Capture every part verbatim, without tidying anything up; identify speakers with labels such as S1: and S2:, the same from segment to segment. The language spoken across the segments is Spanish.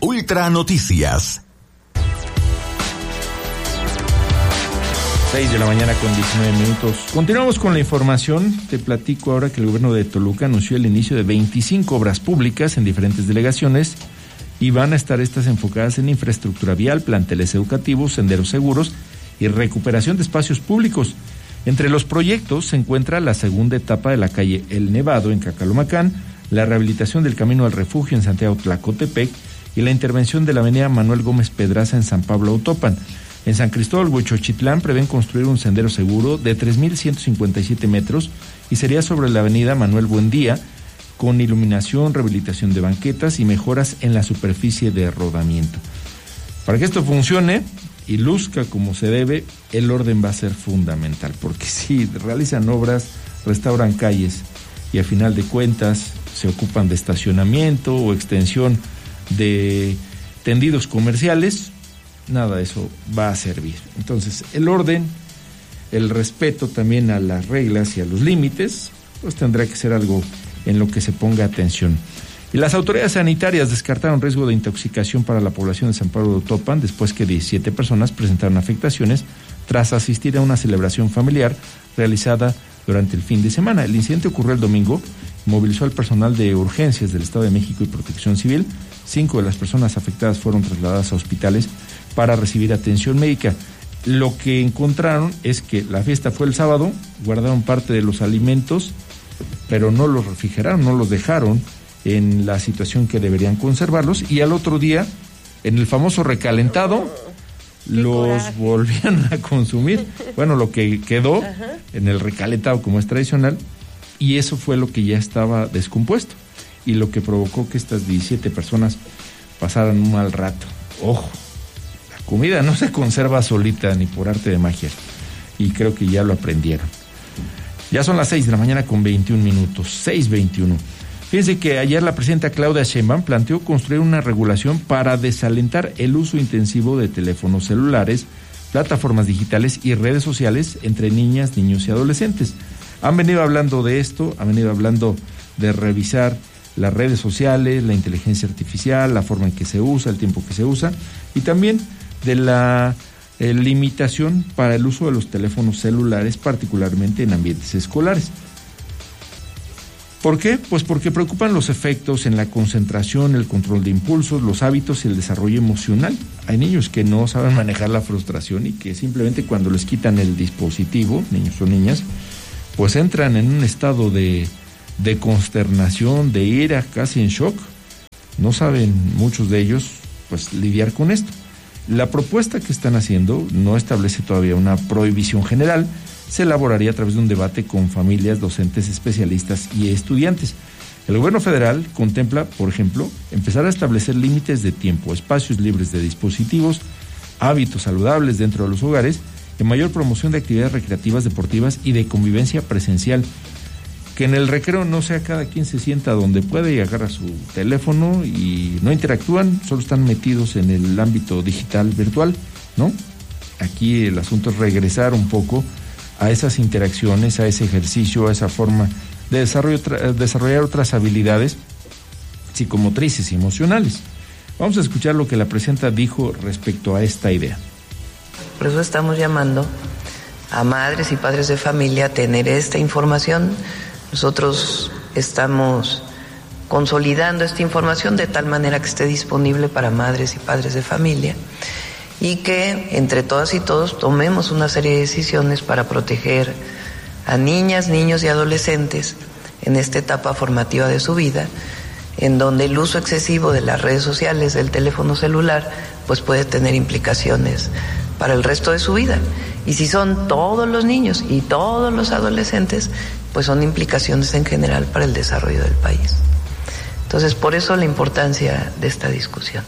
S1: Ultra Noticias.
S2: seis de la mañana con diecinueve minutos. Continuamos con la información. Te platico ahora que el gobierno de Toluca anunció el inicio de veinticinco obras públicas en diferentes delegaciones y van a estar estas enfocadas en infraestructura vial, planteles educativos, senderos seguros y recuperación de espacios públicos. Entre los proyectos se encuentra la segunda etapa de la calle El Nevado en Cacalomacán, la rehabilitación del Camino al Refugio en Santiago Tlacotepec y la intervención de la avenida Manuel Gómez Pedraza en San Pablo Autopan. En San Cristóbal Huechochitlán prevén construir un sendero seguro de tres mil ciento cincuenta y siete metros y sería sobre la avenida Manuel Buendía, con iluminación, rehabilitación de banquetas y mejoras en la superficie de rodamiento. Para que esto funcione y luzca como se debe, el orden va a ser fundamental, porque si realizan obras, restauran calles y a final de cuentas se ocupan de estacionamiento o extensión de tendidos comerciales, nada de eso va a servir. Entonces, el orden, el respeto también a las reglas y a los límites, pues tendrá que ser algo en lo que se ponga atención. Y las autoridades sanitarias descartaron riesgo de intoxicación para la población de San Pablo de Autopan después que diecisiete personas presentaron afectaciones tras asistir a una celebración familiar realizada durante el fin de semana. El incidente ocurrió el domingo, movilizó al personal de urgencias del Estado de México y Protección Civil. Cinco de las personas afectadas fueron trasladadas a hospitales para recibir atención médica. Lo que encontraron es que la fiesta fue el sábado, guardaron parte de los alimentos, pero no los refrigeraron, no los dejaron en la situación que deberían conservarlos, y al otro día, en el famoso recalentado, los volvían a consumir. Bueno, lo que quedó Ajá. en el recalentado, como es tradicional, y eso fue lo que ya estaba descompuesto, y lo que provocó que estas diecisiete personas pasaran un mal rato. Ojo, la comida no se conserva solita ni por arte de magia, y creo que ya lo aprendieron. Ya son las seis de la mañana con veintiún minutos, seis veintiuno. Fíjense que ayer la presidenta Claudia Sheinbaum planteó construir una regulación para desalentar el uso intensivo de teléfonos celulares, plataformas digitales y redes sociales entre niñas, niños y adolescentes. Han venido hablando de esto, han venido hablando de revisar las redes sociales, la inteligencia artificial, la forma en que se usa, el tiempo que se usa, y también de la eh, limitación para el uso de los teléfonos celulares, particularmente en ambientes escolares. ¿Por qué? Pues porque preocupan los efectos en la concentración, el control de impulsos, los hábitos y el desarrollo emocional. Hay niños que no saben manejar la frustración y que simplemente cuando les quitan el dispositivo, niños o niñas, pues entran en un estado de, de consternación, de ira, casi en shock. No saben muchos de ellos pues lidiar con esto. La propuesta que están haciendo no establece todavía una prohibición general. Se elaboraría a través de un debate con familias, docentes, especialistas y estudiantes. El gobierno federal contempla, por ejemplo, empezar a establecer límites de tiempo, espacios libres de dispositivos, hábitos saludables dentro de los hogares, y mayor promoción de actividades recreativas, deportivas y de convivencia presencial. Que en el recreo no sea cada quien se sienta donde puede y agarra su teléfono y no interactúan, solo están metidos en el ámbito digital virtual, ¿no? Aquí el asunto es regresar un poco a esas interacciones, a ese ejercicio, a esa forma de desarrollo, tra- desarrollar otras habilidades psicomotrices y emocionales. Vamos a escuchar lo que la presidenta dijo respecto a esta idea.
S3: Por eso estamos llamando a madres y padres de familia a tener esta información. Nosotros estamos consolidando esta información de tal manera que esté disponible para madres y padres de familia, y que entre todas y todos tomemos una serie de decisiones para proteger a niñas, niños y adolescentes en esta etapa formativa de su vida, en donde el uso excesivo de las redes sociales, del teléfono celular, pues puede tener implicaciones para el resto de su vida. Y si son todos los niños y todos los adolescentes, pues son implicaciones en general para el desarrollo del país. Entonces, por eso la importancia de esta discusión.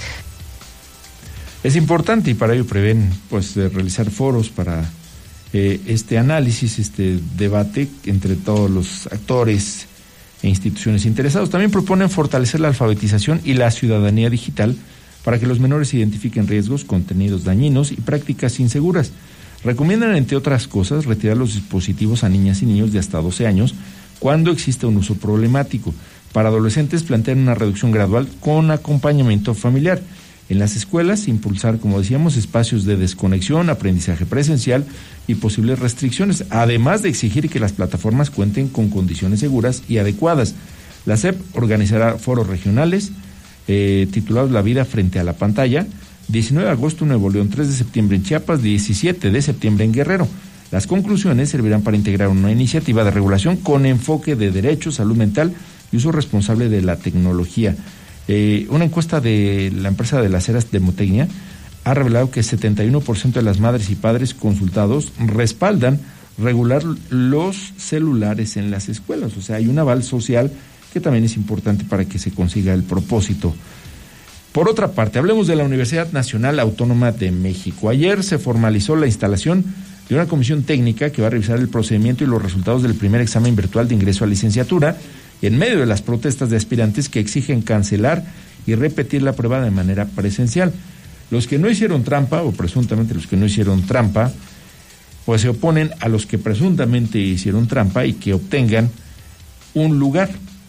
S2: Es importante, y para ello prevén pues de realizar foros para eh, este análisis, este debate entre todos los actores e instituciones interesados. También proponen fortalecer la alfabetización y la ciudadanía digital para que los menores identifiquen riesgos, contenidos dañinos y prácticas inseguras. Recomiendan, entre otras cosas, retirar los dispositivos a niñas y niños de hasta doce años cuando existe un uso problemático. Para adolescentes plantean una reducción gradual con acompañamiento familiar. En las escuelas, impulsar, como decíamos, espacios de desconexión, aprendizaje presencial y posibles restricciones, además de exigir que las plataformas cuenten con condiciones seguras y adecuadas. La S E P organizará foros regionales eh, titulados La vida frente a la pantalla, diecinueve de agosto en Nuevo León, tres de septiembre en Chiapas, diecisiete de septiembre en Guerrero. Las conclusiones servirán para integrar una iniciativa de regulación con enfoque de derechos, salud mental y uso responsable de la tecnología. Eh, una encuesta de la empresa de las Heras de Motecnia ha revelado que setenta y uno por ciento de las madres y padres consultados respaldan regular los celulares en las escuelas. O sea, hay un aval social que también es importante para que se consiga el propósito. Por otra parte, hablemos de la Universidad Nacional Autónoma de México. Ayer se formalizó la instalación de una comisión técnica que va a revisar el procedimiento y los resultados del primer examen virtual de ingreso a licenciatura, en medio de las protestas de aspirantes que exigen cancelar y repetir la prueba de manera presencial. Los que no hicieron trampa, o presuntamente los que no hicieron trampa, pues se oponen a los que presuntamente hicieron trampa y que obtengan un lugar.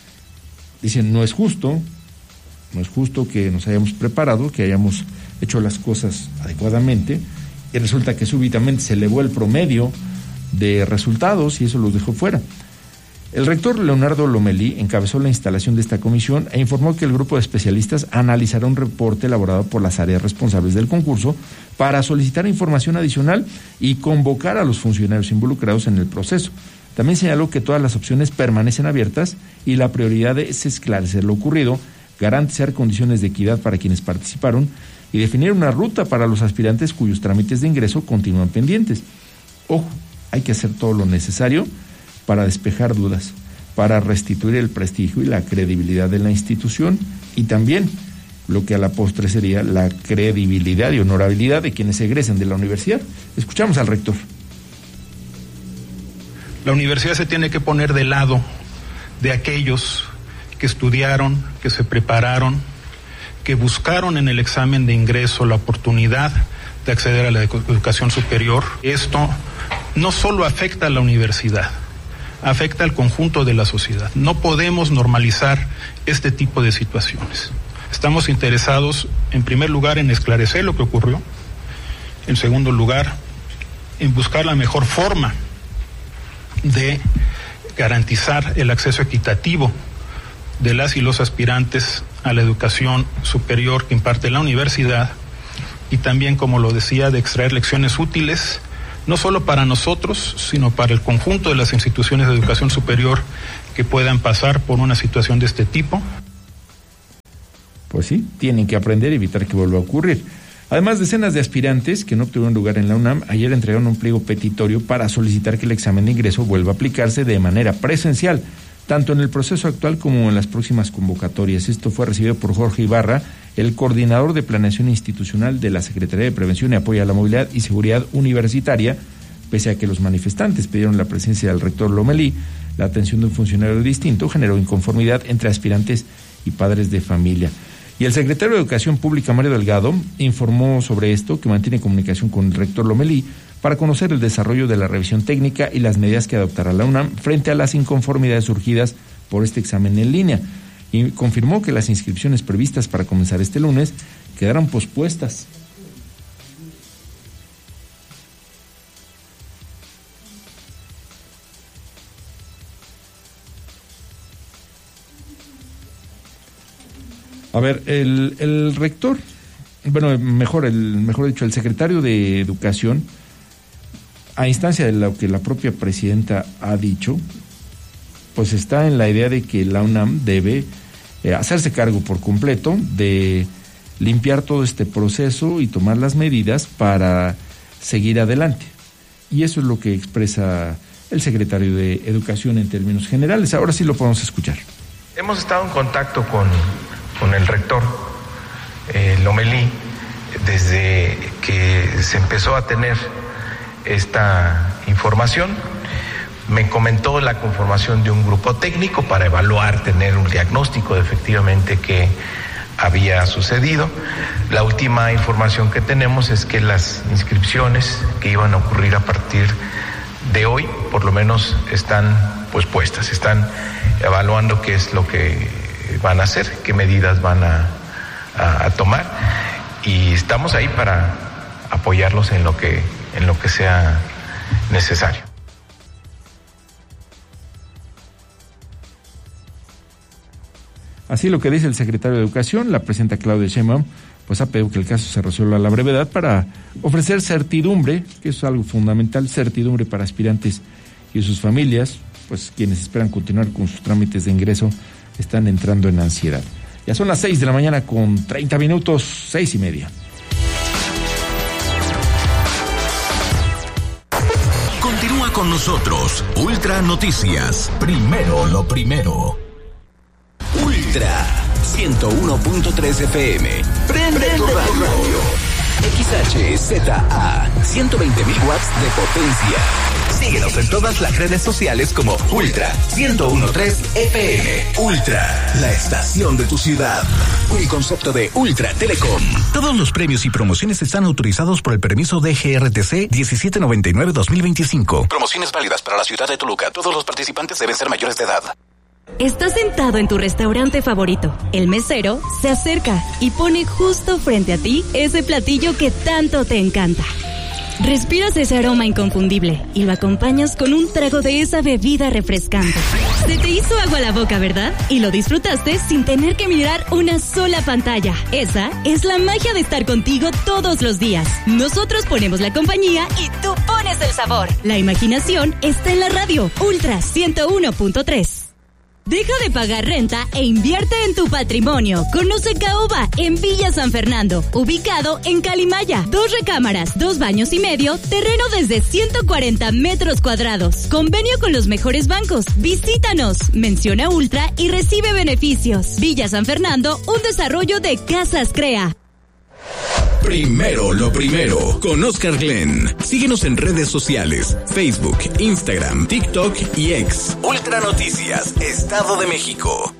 S2: Dicen, no es justo, no es justo que nos hayamos preparado, que hayamos hecho las cosas adecuadamente, y resulta que súbitamente se elevó el promedio de resultados y eso los dejó fuera. El rector Leonardo Lomelí encabezó la instalación de esta comisión e informó que el grupo de especialistas analizará un reporte elaborado por las áreas responsables del concurso para solicitar información adicional y convocar a los funcionarios involucrados en el proceso. También señaló que todas las opciones permanecen abiertas y la prioridad es esclarecer lo ocurrido, garantizar condiciones de equidad para quienes participaron y definir una ruta para los aspirantes cuyos trámites de ingreso continúan pendientes. Ojo, hay que hacer todo lo necesario para despejar dudas, para restituir el prestigio y la credibilidad de la institución y también lo que a la postre sería la credibilidad y honorabilidad de quienes egresen de la universidad. Escuchamos al rector.
S1: La universidad se tiene que poner del lado de aquellos que estudiaron, que se prepararon, que buscaron en el examen de ingreso la oportunidad de acceder a la educación superior. Esto no solo afecta a la universidad, afecta al conjunto de la sociedad. No podemos normalizar este tipo de situaciones. Estamos interesados, en primer lugar, en esclarecer lo que ocurrió. En segundo lugar, en buscar la mejor forma de garantizar el acceso equitativo de las y los aspirantes a la educación superior que imparte la universidad y también, como lo decía, de extraer lecciones útiles no solo para nosotros, sino para el conjunto de las instituciones de educación superior que puedan pasar por una situación de este tipo.
S2: Pues sí, tienen que aprender y evitar que vuelva a ocurrir. Además, decenas de aspirantes que no obtuvieron lugar en la UNAM ayer entregaron un pliego petitorio para solicitar que el examen de ingreso vuelva a aplicarse de manera presencial, tanto en el proceso actual como en las próximas convocatorias. Esto fue recibido por Jorge Ibarra, el coordinador de planeación institucional de la Secretaría de Prevención y Apoyo a la Movilidad y Seguridad Universitaria. Pese a que los manifestantes pidieron la presencia del rector Lomelí, la atención de un funcionario distinto generó inconformidad entre aspirantes y padres de familia. Y el secretario de Educación Pública, Mario Delgado, informó sobre esto, que mantiene comunicación con el rector Lomelí para conocer el desarrollo de la revisión técnica y las medidas que adoptará la UNAM frente a las inconformidades surgidas por este examen en línea. Y confirmó que las inscripciones previstas para comenzar este lunes quedaron pospuestas. A ver, el, el rector, bueno, mejor, el, mejor dicho, el secretario de Educación, a instancia de lo que la propia presidenta ha dicho, pues está en la idea de que la UNAM debe eh, hacerse cargo por completo de limpiar todo este proceso y tomar las medidas para seguir adelante. Y eso es lo que expresa el secretario de Educación en términos generales. Ahora sí lo podemos escuchar.
S4: Hemos estado en contacto con, con el rector eh, Lomelí desde que se empezó a tener esta información. Me comentó la conformación de un grupo técnico para evaluar, tener un diagnóstico de efectivamente qué había sucedido. La última información que tenemos es que las inscripciones que iban a ocurrir a partir de hoy, por lo menos, están pues puestas, están evaluando qué es lo que van a hacer, qué medidas van a, a, a tomar, y estamos ahí para apoyarlos en lo que, en lo que sea necesario.
S2: Así lo que dice el secretario de Educación, la presidenta Claudia Sheinbaum, pues ha pedido que el caso se resuelva a la brevedad para ofrecer certidumbre, que es algo fundamental, certidumbre para aspirantes y sus familias, pues quienes esperan continuar con sus trámites de ingreso están entrando en ansiedad. Ya son las seis de la mañana con treinta minutos, seis y media.
S5: Continúa con nosotros, Ultra Noticias, primero lo primero. Ultra ciento uno punto tres F M. Prende, Prende tu radio. X H Z A, ciento veinte mil watts de potencia. Síguenos en todas las redes sociales como Ultra ciento uno punto tres F M. Ultra, la estación de tu ciudad. Un concepto de Ultra Telecom. Todos los premios y promociones están autorizados por el permiso de G R T C diecisiete noventa y nueve dos mil veinticinco. Promociones válidas para la ciudad de Toluca. Todos los participantes deben ser mayores de edad.
S6: Estás sentado en tu restaurante favorito. El mesero se acerca y pone justo frente a ti ese platillo que tanto te encanta. Respiras ese aroma inconfundible y lo acompañas con un trago de esa bebida refrescante. Se te hizo agua la boca, ¿verdad? Y lo disfrutaste sin tener que mirar una sola pantalla. Esa es la magia de estar contigo todos los días. Nosotros ponemos la compañía y tú pones el sabor. La imaginación está en la radio. Ultra ciento uno punto tres. Deja de pagar renta e invierte en tu patrimonio. Conoce Caoba en Villa San Fernando, ubicado en Calimaya. Dos recámaras, dos baños y medio, terreno desde ciento cuarenta metros cuadrados. Convenio con los mejores bancos. Visítanos, menciona Ultra y recibe beneficios. Villa San Fernando, un desarrollo de Casas Crea.
S5: Primero lo primero, con Oscar Glenn. Síguenos en redes sociales, Facebook, Instagram, TikTok y X. Ultra Noticias, Estado de México.